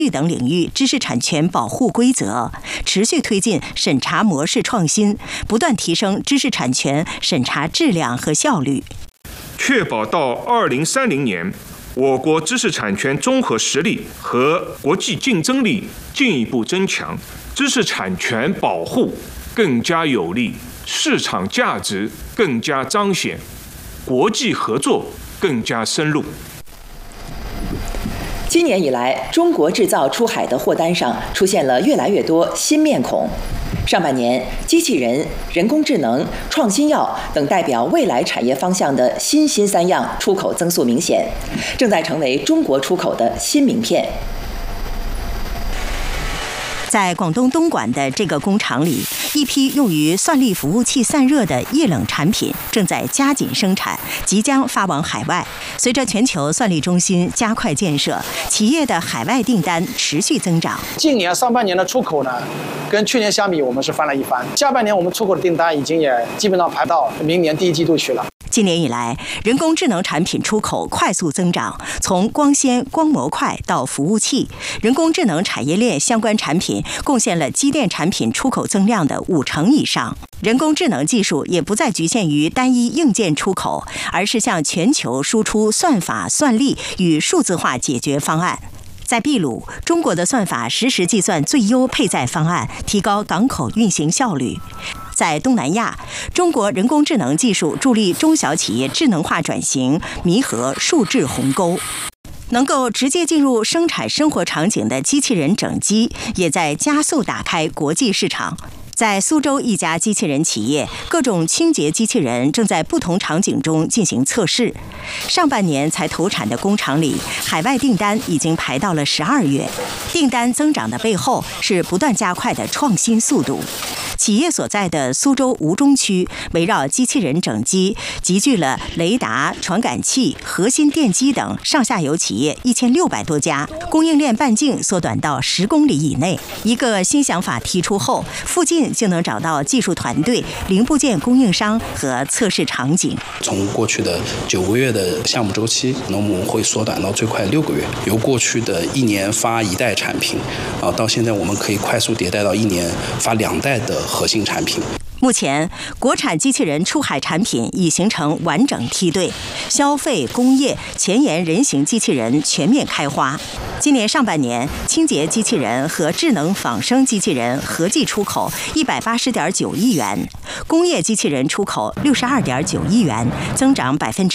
等领域知识产权保护规则，持续推进审查模式创新，不断提升知识产权审查质量和效率， 确保到2030年，我国知识产权综合实力和国际竞争力进一步增强，知识产权保护更加有力，市场价值更加彰显，国际合作更加深入。 今年以来，中国制造出海的货单上出现了越来越多新面孔。上半年，机器人、人工智能、创新药等代表未来产业方向的新三样出口增速明显，正在成为中国出口的新名片。 在广东东莞的这个工厂里，一批用于算力服务器散热的液冷产品正在加紧生产，即将发往海外。随着全球算力中心加快建设，企业的海外订单持续增长。 今年上半年的出口呢，跟去年相比，我们是翻了一番。下半年我们出口的订单已经也基本上排到明年第一季度去了。 今年以来，人工智能产品出口快速增长，从光纤、光模块到服务器，人工智能产业链相关产品贡献了机电产品出口增量的50%以上。人工智能技术也不再局限于单一硬件出口，而是向全球输出算法、算力与数字化解决方案。在秘鲁，中国的算法实时计算最优配载方案，提高港口运行效率。在东南亚，中国人工智能技术助力中小企业智能化转型，弥合数质鸿沟。能够直接进入生产生活场景的机器人整机，也在加速打开国际市场。在苏州一家机器人企业，各种清洁机器人正在不同场景中进行测试。上半年才投产的工厂里，海外订单已经排到了12月。订单增长的背后是不断加快的创新速度。企业所在的苏州吴中区，围绕机器人整机集聚了雷达、传感器、核心电机等上下游企业1600多家，供应链半径缩短到10公里以内。一个新想法提出后，附近就能找到技术团队、零部件供应商和测试场景。 从过去的9个月的项目周期，那我们会缩短到最快6个月。由过去的1年发1代产品，到现在我们可以快速迭代到1年发2代的核心产品。 目前，国产机器人出海产品已形成完整梯队，消费、工业、前沿人形机器人全面开花。今年上半年，清洁机器人和智能仿生机器人合计出口180.9亿元，工业机器人出口62.9亿元，增长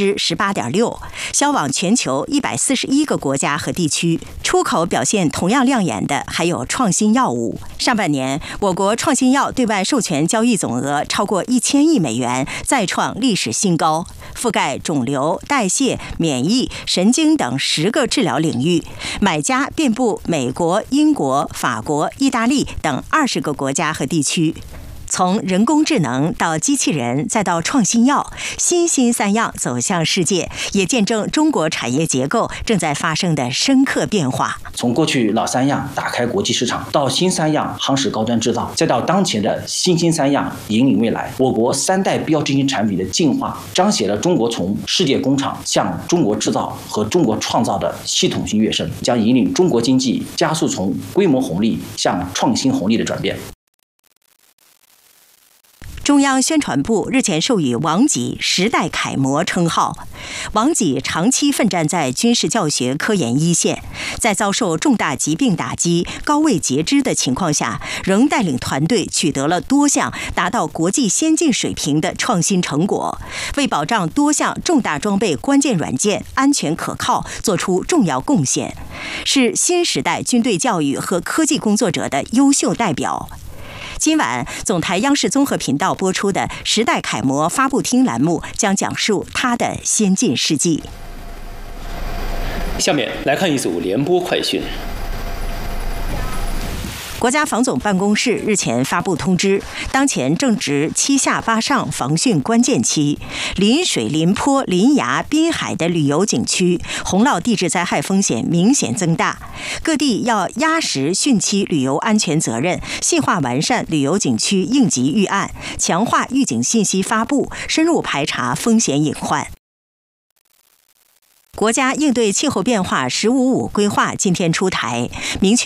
18.6%，销往全球141个国家和地区。出口表现同样亮眼的还有创新药物。上半年，我国创新药对外授权交易总额超过1000亿美元，再创历史新高，覆盖肿瘤、代谢、免疫、神经等10个治疗领域，买家遍布美国、英国、法国、意大利等20个国家和地区。从人工智能到机器人，再到创新药，新3样走向世界，也见证中国产业结构正在发生的深刻变化。 从过去老3样打开国际市场，到新3样夯实高端制造，再到当前的新3样引领未来，我国3代标志性产品的进化，彰显了中国从世界工厂向中国制造和中国创造的系统性跃升，将引领中国经济加速从规模红利向创新红利的转变。 中央宣传部日前授予王给时代楷模称号。王给长期奋战在军事教学科研一线，在遭受重大疾病打击、高位截肢的情况下，仍带领团队取得了多项达到国际先进水平的创新成果，为保障多项重大装备关键软件安全可靠做出重要贡献，是新时代军队教育和科技工作者的优秀代表。今晚，总台央视综合频道播出的《时代楷模》发布厅栏目将讲述他的先进事迹。 下面来看一组联播快讯。 国家防总办公室日前发布通知，当前正值7下8上防汛关键期，临水、临坡、临崖、滨海的旅游景区洪涝地质灾害风险明显增大，各地要压实汛期旅游安全责任，细化完善旅游景区应急预案，强化预警信息发布，深入排查风险隐患。 国家应对气候变化“15+5”规划今天出台，明确